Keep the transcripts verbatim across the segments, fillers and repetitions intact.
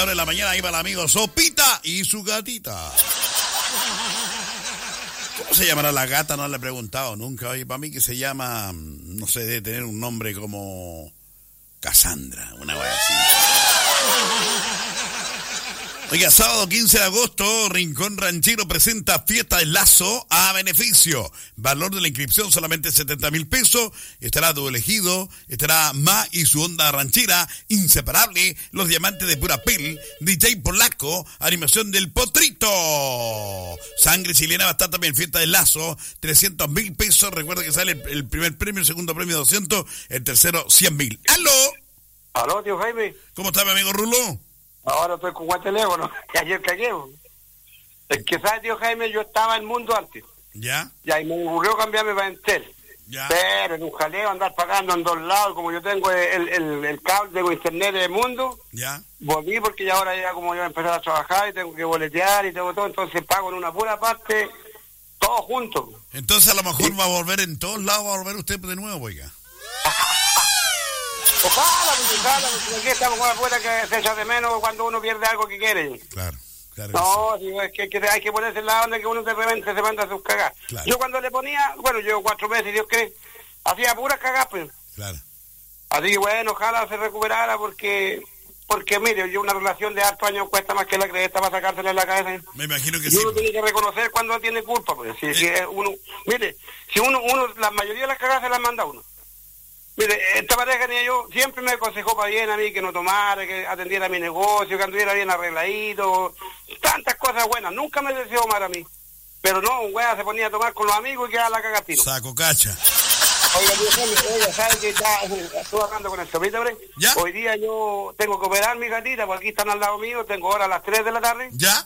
Ahora en la mañana iba el amigo Sopita y su gatita. ¿Cómo se llamará la gata? No le he preguntado nunca. Oye, para mí que se llama, no sé, debe tener un nombre como Cassandra, una wea así. Oiga, sábado quince de agosto, Rincón Ranchero presenta Fiesta del Lazo a beneficio. Valor de la inscripción solamente setenta mil pesos. Estará tu elegido, estará Ma y su onda ranchera, Inseparable, Los Diamantes de Pura Piel, D J Polaco, Animación del Potrito. Sangre Chilena va a estar también Fiesta del Lazo, trescientos mil pesos. Recuerda que sale el primer premio, el segundo premio doscientos, el tercero cien mil. ¡Aló! Aló, tío Jaime. ¿Cómo está mi amigo Rulo? Ahora estoy con buen teléfono, que ayer cagué. Es que, ¿sabes, tío Jaime? Yo estaba en Mundo antes. ¿Ya? Ya, y me ocurrió cambiarme para Entel. ¿Ya? Pero en un jaleo, andar pagando en dos lados, como yo tengo el, el, el cable, tengo internet de Mundo. ¿Ya? Volví porque ya ahora ya como yo empecé a trabajar y tengo que boletear y tengo todo, entonces pago en una pura parte, todo junto. Entonces a lo mejor ¿Sí? Va a volver en todos lados, va a volver usted de nuevo, oiga. Ojalá, pues, ojalá, porque aquí estamos con la puerta que se echa de menos cuando uno pierde algo que quiere. Claro, claro. No, sí, es que, que hay que ponerse en la onda que uno de repente se manda a sus cagas. Claro. Yo cuando le ponía, bueno, yo cuatro meses, Dios cree, hacía puras cagas, pues. Claro. Así que bueno, ojalá se recuperara porque, porque mire, yo una relación de hartos años cuesta más que la cresta para sacársela en la cabeza. Me imagino que y sí. uno tiene que reconocer cuando tiene culpa, pues. Si, eh. si uno, mire, si uno, uno, la mayoría de las cagas se las manda uno. Mire, esta pareja ni yo siempre me aconsejó para bien a mí que no tomara, que atendiera mi negocio, que anduviera bien arregladito, tantas cosas buenas, nunca me deseó mal a mí. Pero no, un wea se ponía a tomar con los amigos y quedaba la cagatino. Saco cacha. Oiga, tío, oiga, ¿sabes que ya estuve hablando con el Sopita, hombre? ¿Ya? Hoy día yo tengo que operar mi gatita, porque aquí están al lado mío, tengo ahora a las tres de la tarde. ¿Ya?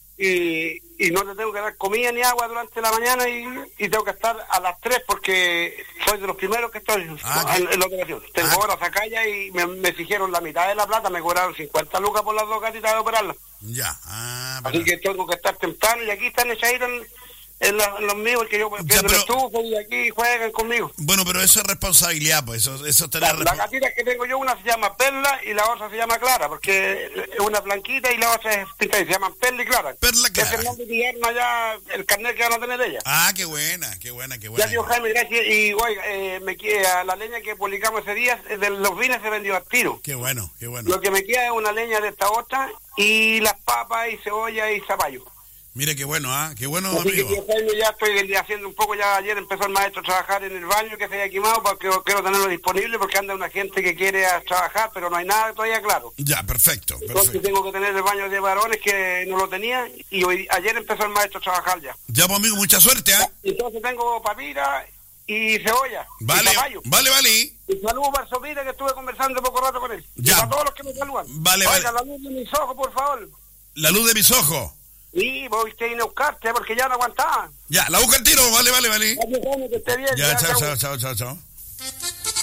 Y, y no le tengo que dar comida ni agua durante la mañana y, y tengo que estar a las tres porque soy de los primeros que estoy ah, en, en la operación. Tengo ah, horas acá ya y me, me exigieron la mitad de la plata, me cobraron cincuenta lucas por las dos gatitas de operarlas. Ya. Ah, Así que tengo que estar temprano y aquí están echaditos en, en, la, en los míos, que yo prendo el estufa y aquí juegan conmigo. Bueno, pero eso es responsabilidad, pues eso, eso te la, la, la gatita que tengo yo, una se llama Perla y la otra se llama Clara, porque es una blanquita y la otra es pintada y se llaman Perla y Clara. Perla Clara. Es el nombre tierno allá, el carnet que van a tener ella. Ah, qué buena, qué buena, qué buena. Ya, tío Jaime, gracias. Y, oiga, eh, me queda la leña que publicamos ese día, de los vines se vendió al tiro. Qué bueno, qué bueno. Lo que me queda es una leña de esta otra y las papas y cebolla y zapallo. Mire qué bueno, ¿ah? ¿eh? Qué bueno, así amigo. Que, tío Jaime, ya estoy haciendo un poco, ya ayer empezó el maestro a trabajar en el baño que se había quemado porque quiero tenerlo disponible porque anda una gente que quiere trabajar, pero no hay nada todavía claro. Ya, perfecto, perfecto. Entonces tengo que tener el baño de varones que no lo tenía y hoy ayer empezó el maestro a trabajar ya. Ya, pues, amigo, mucha suerte, ¿ah? ¿eh? Entonces tengo papira y cebolla. Vale, y vale, vale. Y saludos para el Sopita que estuve conversando poco rato con él. Ya. Y para todos los que me saludan. Vale, Oiga, vale. la luz de mis ojos, por favor. La luz de mis ojos. Sí, voy a ir a buscarte porque ya no aguantaba. Ya, la busca el tiro, vale, vale, vale. Que esté bien, Ya, ya, chao, chao. chao, chao, chao, chao.